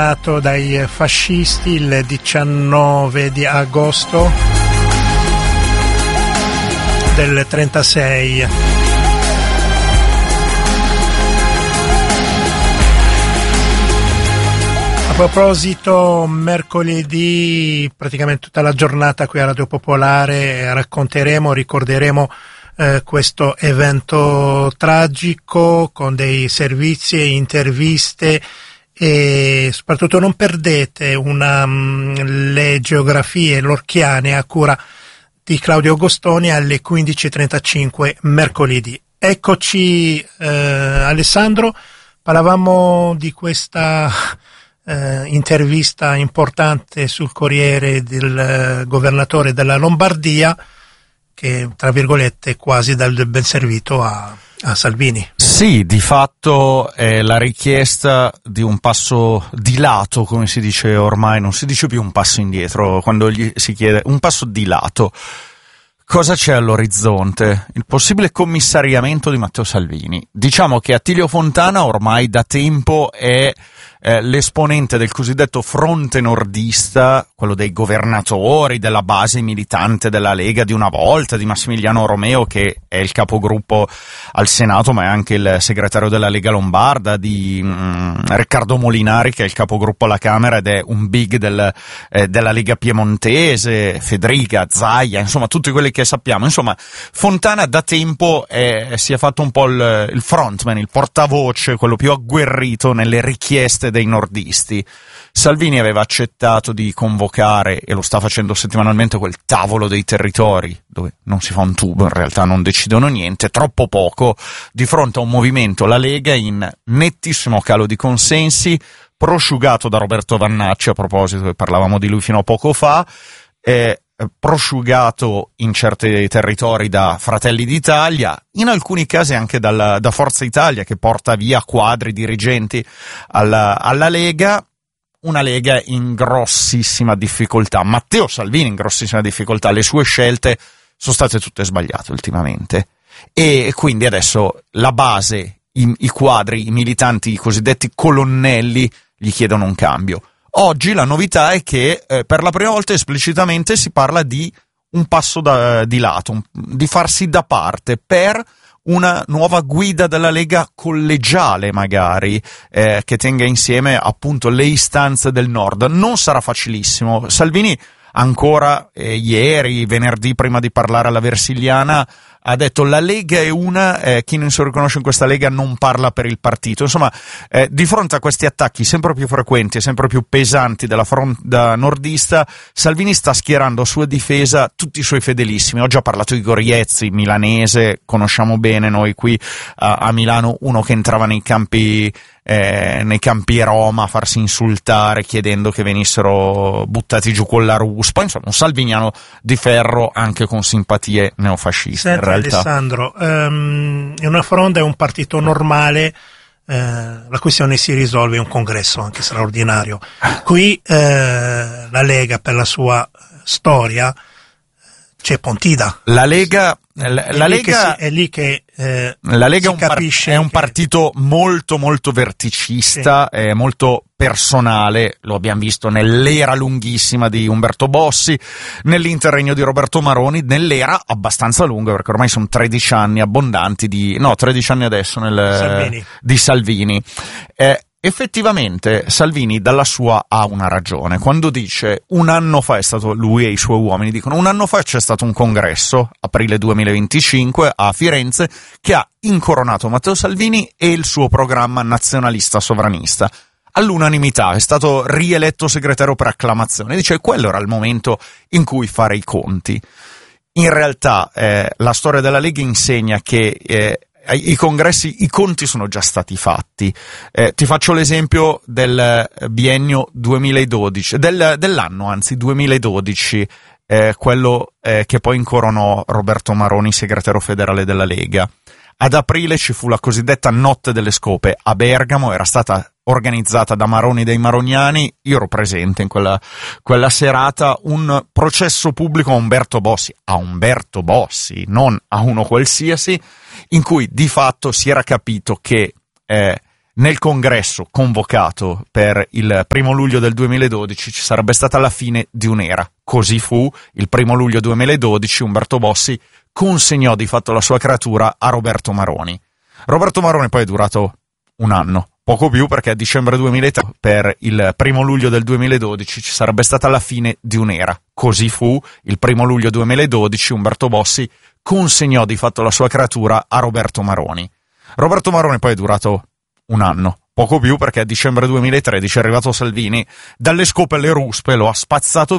dai fascisti il 19 di agosto del 36. A proposito, mercoledì praticamente tutta la giornata qui a Radio Popolare ricorderemo questo evento tragico con dei servizi e interviste, e soprattutto non perdete le geografie lorchiane a cura di Claudio Gostoni alle 15:35 mercoledì. Eccoci, Alessandro, parlavamo di questa intervista importante sul Corriere del governatore della Lombardia, che tra virgolette quasi dà il ben servito a Salvini. Sì, di fatto è la richiesta di un passo di lato, come si dice ormai, non si dice più un passo indietro quando gli si chiede un passo di lato. Cosa c'è all'orizzonte? Il possibile commissariamento di Matteo Salvini. Diciamo che Attilio Fontana ormai da tempo è l'esponente del cosiddetto fronte nordista, quello dei governatori, della base militante della Lega di una volta, di Massimiliano Romeo, che è il capogruppo al Senato ma è anche il segretario della Lega Lombarda, di Riccardo Molinari, che è il capogruppo alla Camera ed è un big della Lega Piemontese, Federica, Zaia, insomma tutti quelli che sappiamo. Insomma, Fontana da tempo si è fatto un po' il frontman, il portavoce, quello più agguerrito nelle richieste dei nordisti. Salvini aveva accettato di convocare, e lo sta facendo settimanalmente, quel tavolo dei territori, dove non si fa un tubo, in realtà non decidono niente, troppo poco, di fronte a un movimento, la Lega, in nettissimo calo di consensi, prosciugato da Roberto Vannacci, a proposito che parlavamo di lui fino a poco fa, prosciugato in certi territori da Fratelli d'Italia, in alcuni casi anche da Forza Italia, che porta via quadri dirigenti alla Lega. Una Lega in grossissima difficoltà, Matteo Salvini in grossissima difficoltà, le sue scelte sono state tutte sbagliate ultimamente, e quindi adesso la base, i quadri, i militanti, i cosiddetti colonnelli gli chiedono un cambio. Oggi la novità è che per la prima volta esplicitamente si parla di un passo di lato, di farsi da parte per una nuova guida della Lega collegiale, magari, che tenga insieme appunto le istanze del Nord. Non sarà facilissimo. Salvini ancora ieri, venerdì, prima di parlare alla Versiliana, ha detto la Lega è una, chi non si riconosce in questa Lega non parla per il partito. Insomma, di fronte a questi attacchi sempre più frequenti e sempre più pesanti della fronda nordista, Salvini sta schierando a sua difesa tutti i suoi fedelissimi. Oggi ha parlato di Goriezzi, milanese, conosciamo bene noi qui a Milano, uno che entrava nei campi Roma a farsi insultare chiedendo che venissero buttati giù con la ruspa. Insomma, un salviniano di ferro, anche con simpatie neofasciste. Senta, in realtà, Alessandro, in una fronda è un partito normale, la questione si risolve in un congresso anche straordinario. Qui la Lega, per la sua storia, c'è Pontida. La Lega è lì che la Lega capisce è un partito molto molto verticista, sì, molto personale. Lo abbiamo visto nell'era lunghissima di Umberto Bossi, nell'interregno di Roberto Maroni, nell'era abbastanza lunga, perché ormai sono 13 anni abbondanti 13 anni adesso di Salvini. Effettivamente Salvini dalla sua ha una ragione quando dice un anno fa è stato, lui e i suoi uomini dicono, un anno fa c'è stato un congresso, aprile 2025 a Firenze, che ha incoronato Matteo Salvini e il suo programma nazionalista sovranista. All'unanimità è stato rieletto segretario per acclamazione. Dice quello era il momento in cui fare i conti. In realtà la storia della Lega insegna che i congressi, i conti sono già stati fatti. Ti faccio l'esempio del biennio 2012, dell'anno anzi 2012, quello che poi incoronò Roberto Maroni, segretario federale della Lega. Ad aprile ci fu la cosiddetta Notte delle Scope a Bergamo, era stata organizzata da Maroni e dai Maroniani, io ero presente in quella serata, un processo pubblico a Umberto Bossi, non a uno qualsiasi, in cui di fatto si era capito che nel congresso convocato per il 1° luglio del 2012 ci sarebbe stata la fine di un'era. Così fu. Il 1° luglio 2012 Umberto Bossi consegnò di fatto la sua creatura a Roberto Maroni. Roberto Maroni poi è durato un anno, poco più, perché a dicembre 2003 per il 1° luglio del 2012 ci sarebbe stata la fine di un'era. Così fu. Il 1° luglio 2012 Umberto Bossi consegnò di fatto la sua creatura a Roberto Maroni. Roberto Maroni poi è durato un anno, poco più, perché a dicembre 2013 è arrivato Salvini, dalle scope alle ruspe lo ha spazzato